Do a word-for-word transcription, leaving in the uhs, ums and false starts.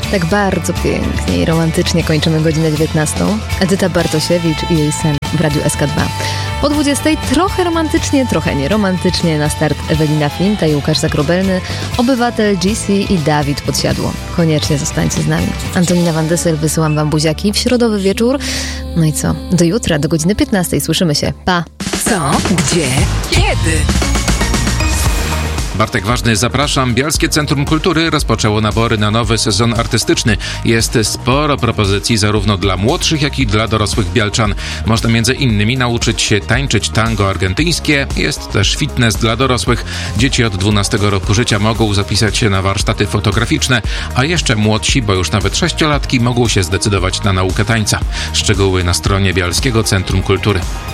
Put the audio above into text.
Tak bardzo pięknie i romantycznie kończymy godzinę dziewiętnastą. Edyta Bartosiewicz i jej sen w Radiu S K dwa. Po dwudziestej trochę romantycznie, trochę nieromantycznie na start Ewelina Flinta i Łukasz Zagrobelny, Obywatel G C i Dawid Podsiadło. Koniecznie zostańcie z nami. Antonina Van Dessel, wysyłam wam buziaki w środowy wieczór. No i co? Do jutra, do godziny piętnastej. Słyszymy się. Pa! Co? Gdzie? Kiedy? Bartek Ważny, zapraszam. Bielskie Centrum Kultury rozpoczęło nabory na nowy sezon artystyczny. Jest sporo propozycji zarówno dla młodszych, jak i dla dorosłych bielczan. Można między innymi nauczyć się tańczyć tango argentyńskie. Jest też fitness dla dorosłych. Dzieci od dwunastego roku życia mogą zapisać się na warsztaty fotograficzne, a jeszcze młodsi, bo już nawet sześciolatki, mogą się zdecydować na naukę tańca. Szczegóły na stronie Bielskiego Centrum Kultury.